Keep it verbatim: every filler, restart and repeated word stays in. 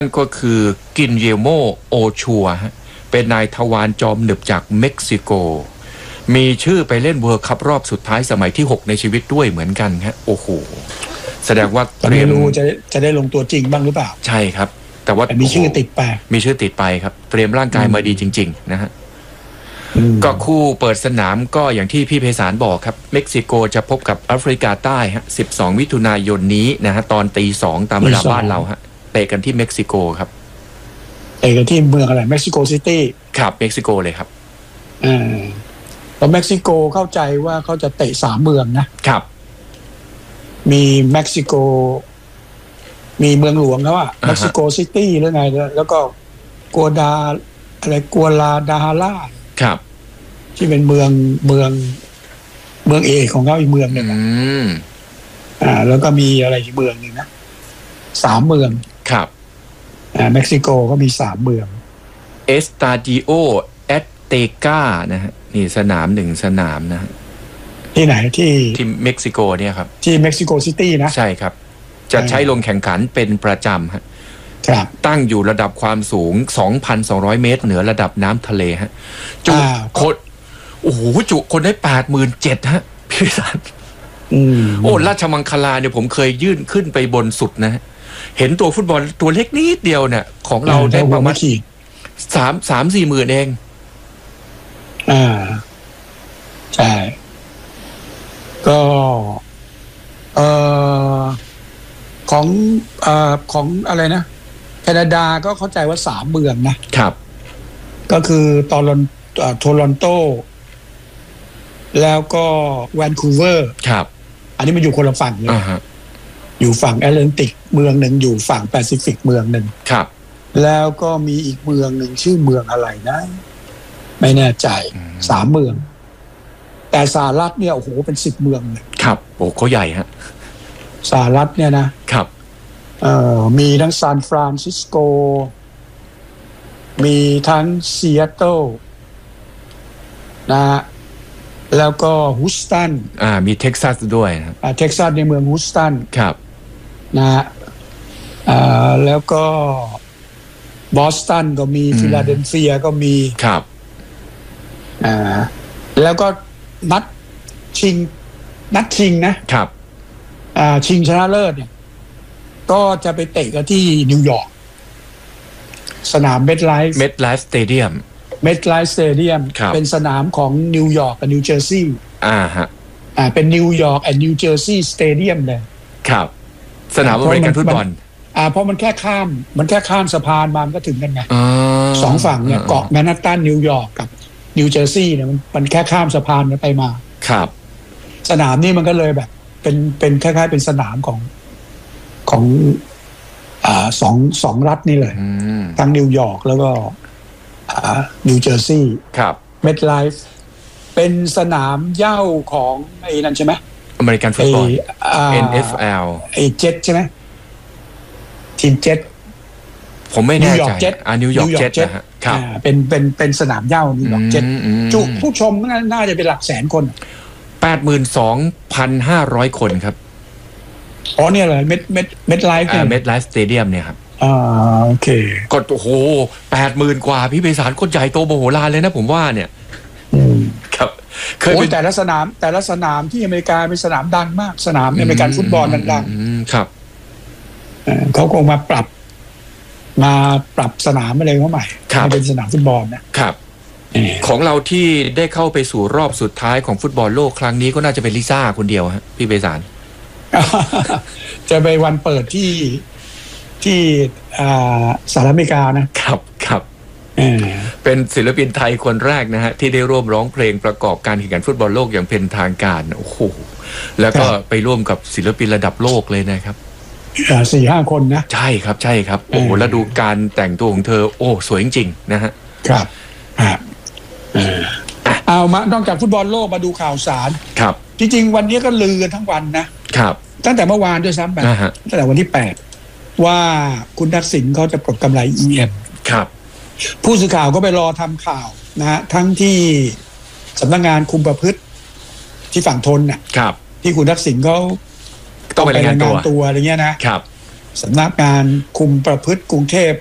นั่นก็คือกินเยโมโอชัวเป็นนายทวารจอมหนึบจากเม็กซิโกมีชื่อไปเล่นเวิลด์คัพรอบสุดท้ายสมัยที่หกในชีวิตด้วยเหมือนกันฮะโอ้โหแสดงว่าเตรียมไม่รู้จะจะได้ลงตัวจริงบ้างหรือเปล่าใช่ครับแต่ว่ามีชื่อติดไปมีชื่อติดไปครับเตรียมร่างกายมาดีจริงๆนะฮะก็คู่เปิดสนามก็อย่างที่พี่ไพศาลบอกครับเม็กซิโกจะพบกับแอฟริกาใต้ฮะสิบสองมิถุนายนนี้นะฮะตอนตีสองตามเวลาบ้านเราฮะเตะกันที่เม็กซิโกครับเตะกันที่เมืองอะไรเม็กซิโกซิตี้ครับเม็กซิโกเลยครับอ่าแล้วเม็กซิโกเข้าใจว่าเขาจะเตะสามเมืองนะครับมีเม็กซิโกมีเมืองหลวงเขาอะเม็กซิโกซิตี้หรือไงแล้วก็กัวดาอะไรกัวลาดาฮาร่าครับที่เป็นเมืองเมืองเมืองเอกของเขาอีกเมืองหนึ่งอ่าแล้วก็มีอะไรอีกเมืองหนึ่งนะสามเมืองครับอ่าเม็กซิโกก็มีสามเมืองเอสตาดิโอแอตเตกานะฮะนี่สนามหนึ่งสนามนะฮะที่ไหนที่ที่เม็กซิโกเนี่ยครับที่เม็กซิโกซิตี้นะใช่ครับจะใช้ลงแข่งขันเป็นประจำฮะตั้งอยู่ระดับความสูง สองพันสองร้อย เมตรเหนือระดับน้ำทะเลฮะจุคนโอ้โหจุคนได้ แปดหมื่นเจ็ดพัน ฮะพี่สันโอ้ราชมังคลาเนี่ยผมเคยยื่นขึ้นไปบนสุดนะเห็นตัวฟุตบอลตัวเล็กนิดเดียวเนี่ยของเราได้ประมาณสามสามสี่หมื่นเองอ่าใช่ก็เอ่อของเอ่อของอะไรนะแคนาดาก็เข้าใจว่าสามเมืองนะครับก็คือตอนโทรอนโตแล้วก็แวนคูเวอร์ครับอันนี้มันอยู่คนละฝั่งเลย uh-huh. อยู่ฝั่งแอตแลนติกเมืองหนึ่งอยู่ฝั่งแปซิฟิกเมืองหนึ่งครับแล้วก็มีอีกเมืองหนึ่งชื่อเมืองอะไรนะไม่แน่ใจสามเมืองแต่สหรัฐเนี่ยโอ้โหเป็นสิบเมืองเลยครับโอ้เขาใหญ่ฮะสหรัฐเนี่ยนะครับเอ่อมีทั้งซานฟรานซิสโกมีทั้งซีแอตเทิลนะแล้วก็ฮูสตันอ่ามีเท็กซัสด้วยครับอ่าเท็กซัสในเมืองฮูสตันครับนะอ่าแล้วก็บอสตันก็มีฟิลาเดลเฟียก็มีครับอ่าแล้วก็นัดชิงนัดชิงนะครับอ่าชิงชนะเลิศเนี่ยก็จะไปเตะกันที่นิวยอร์กสนามเมดไลฟ์เมดไลฟ์สเตเดียมเมดไลฟ์สเตเดียมเป็นสนามของนิวยอร์กกับนิวเจอร์ซีย์อ่าฮะอ่าเป็นนิวยอร์กแอนด์นิวเจอร์ซีย์สเตเดียมเลยครับสนามอเมริกันฟุตบอลอ่าเพราะมันแค่ข้ามมันแค่ข้ามสะพานมามันก็ถึงกันไงสองฝั่งเนี่ยเกาะแมนฮัตตันนิวยอร์กกับนิวเจอร์ซีย์เนี่ยมันมันแค่ข้ามสะพานไปมาครับสนามนี่มันก็เลยแบบเป็นเป็นคล้ายๆเป็นสนามของของอ่าสองสองรัฐนี่เลยทั้งนิวยอร์กแล้วก็อ่านิวเจอร์ซีย์ครับเมดไลฟ์เป็นสนามเหย้าของไอ้นั่นใช่ไหมอเมริกันฟุตบอล เอ็น เอฟ แอลไอ้เจ็ตใช่ไหมทีมเจ็ตผมไม่แน่ใจอ่านิวยอร์กเจ็ตนะฮะครับเป็นเป็นเป็นสนามเหย้านิวยอร์กเจ็ตจุผู้ชมน่าจะเป็นหลักแสนคนแปดหมื่นสองพันห้าร้อย คนครับอ๋อเนี่ยเหรอเม็ดเม็ดเม็ดไลฟ์อ่าเม็ดไลฟ์สเตเดียมเนี่ยครับอ่าโอเคก็โอ้โห แปดหมื่น กว่าพี่ไพศาลคนใหญ่โตมโหฬารเลยนะผมว่าเนี่ยครับเคยเป็นแต่ละสนามแต่ละสนามที่อเมริกาเป็นสนามดังมากสนามอเมริกันฟุตบอลดังๆครับเขาคงมาปรับมาปรับสนามอะไรเข้าใหม่เป็นสนามฟุตบอลนะครับของเราที่ได้เข้าไปสู่รอบสุดท้ายของฟุตบอลโลกครั้งนี้ก็น่าจะเป็นลิซ่าคนเดียวฮะพี่ไพศาลจะไปวันเปิดที่ที่สหรัฐอเมริกานะครับครับเป็นศิลปินไทยคนแรกนะฮะที่ได้ร่วมร้องเพลงประกอบการแข่งขันฟุตบอลโลกอย่างเป็นทางการโอ้โหแล้วก็ไปร่วมกับศิลปินระดับโลกเลยนะครับสี่ห้าคนนะใช่ครับใช่ครับโอ้โหแล้วดูการแต่งตัวของเธอโอ้สวยจริงๆนะฮะครับเอามานอกจากฟุตบอลโลกมาดูข่าวสารครับจริงๆวันนี้ก็ลือกันทั้งวันนะครับตั้งแต่เมื่อวานด้วยซ้ำไปตั้งแต่วันที่แปดว่าคุณทักษิณเขาจะปลดกำไร อี เอ็มครับผู้สื่อข่าวก็ไปรอทำข่าวนะฮะทั้งที่สำนักงานคุมประพฤติที่ฝั่งทนน่ะที่คุณทักษิณเขาต้องไปรายงานตัวอะไรเงี้ยนะครับสำนักงานคุมประพฤติกรุงเทพ